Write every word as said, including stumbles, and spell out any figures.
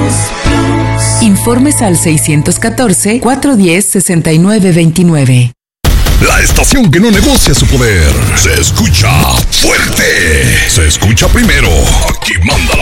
Informes al seis uno cuatro, cuatro uno cero, seis nueve dos nueve. La estación que no negocia su poder. Se escucha fuerte. Se escucha primero. Aquí manda